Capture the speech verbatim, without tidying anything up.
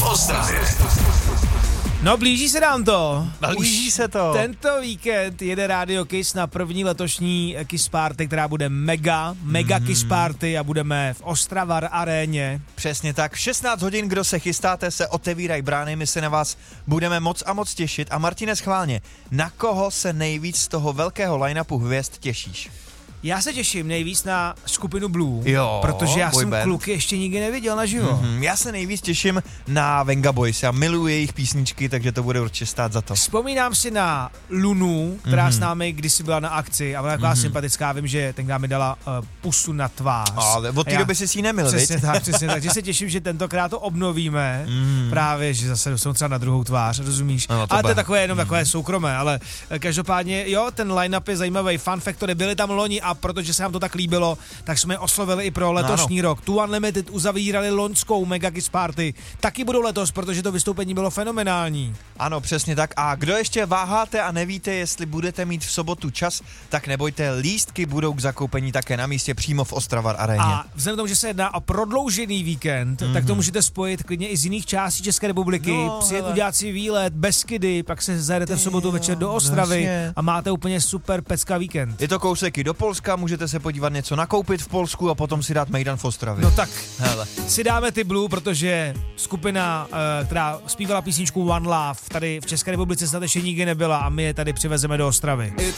Ostravě. No, blíží se nám to. Blíží Už se to. Tento víkend jede Radio Kiss na první letošní Kiss Party, která bude mega, mega mm. Kiss Party a budeme v Ostravar aréně. Přesně tak. V šestnáct hodin, kdo se chystáte, se otevírají brány, my se na vás budeme moc a moc těšit. A Martine, schválně, na koho se nejvíc z toho velkého line-upu hvězd těšíš? Já se těším nejvíc na skupinu Blue, Jo, protože já boy jsem band. kluky ještě nikdy neviděl naživo. Mm-hmm. Já se nejvíc těším na Venga Boys. Já miluji jejich písničky, takže to bude určitě stát za to. Vzpomínám si na Lunu, která Mhm. s námi kdysi byla na akci a byla taková Mhm. sympatická. Vím, že tenkrát mi dala uh, pusu na tvář. Ale od té A já- doby si ji nemil, Přesně viď? tak, přesně tak. Takže se těším, že tentokrát to obnovíme. Mm. Právě, že zase jsou třeba na druhou tvář, rozumíš? No, to ale to je bude. takové jenom takové soukromé, ale eh, každopádně, jo, ten line-up je zajímavý. Fun Factory byli tam loni a protože se nám to tak líbilo, tak jsme je oslovili i pro letošní rok. Two Unlimited uzavírali loňskou Mega Kiss Party. Taky budou letos, protože to vystoupení bylo fenomenální. Ano, přesně tak. A kdo ještě váháte a nevíte, jestli budete mít v sobotu čas, tak nebojte, lístky budou k zakoupení také na místě přímo v Ostravar aréně. A vzhledem k tomu, že se jedná o prodloužený víkend, mm-hmm. tak to můžete spojit klidně i z jiných částí České republiky, No, přijet hele. udělat si výlet, Beskydy, pak se zajedete v sobotu večer do Ostravy vlastně. a máte úplně super pecka víkend. Je to kousek i do Polska, můžete se podívat něco nakoupit v Polsku a potom si dát mejdan v Ostravě. No tak Hele. si dáme ty Blue, protože skupina, uh, která zpívala písničku One Love, tady v České republice snad ještě nikdy nebyla a my je tady přivezeme do Ostravy.